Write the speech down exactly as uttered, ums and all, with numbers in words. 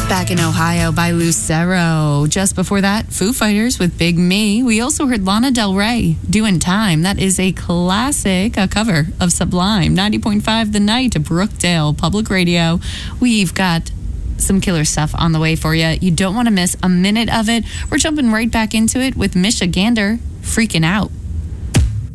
Back in Ohio by Lucero. Just before that, Foo Fighters with Big Me. We also heard Lana Del Rey, Doing Time. That is a classic, a cover of Sublime. ninety point five The Night, Brookdale Public Radio. We've got some killer stuff on the way for you. You don't want to miss a minute of it. We're jumping right back into it with Misha Gander, Freaking Out.